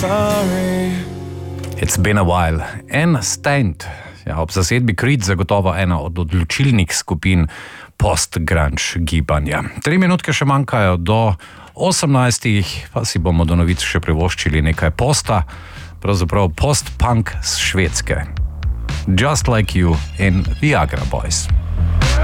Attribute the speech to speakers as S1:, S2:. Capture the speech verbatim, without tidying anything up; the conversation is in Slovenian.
S1: It's been a while. En Stand. Ja, ob zasedbi Creed zagotovo ena od odločilnih skupin post-grunge gibanja. Tri minutke še manjkajo do osemnajstih, pa si bomo do novic še privoščili nekaj posta, pravzaprav post-punk z Švedske. Just Like You in Viagra Boys.